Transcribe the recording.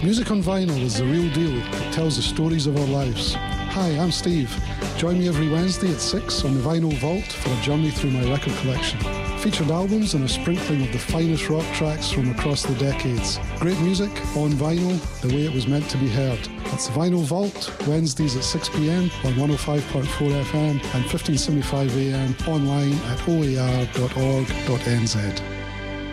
Music on vinyl is the real deal. It tells the stories of our lives. Hi, I'm Steve. Join me every Wednesday at 6 on the Vinyl Vault for a journey through my record collection. Featured albums and a sprinkling of the finest rock tracks from across the decades. Great music on vinyl, the way it was meant to be heard. That's the Vinyl Vault, Wednesdays at 6 p.m. on 105.4 FM and 1575 AM online at oar.org.nz.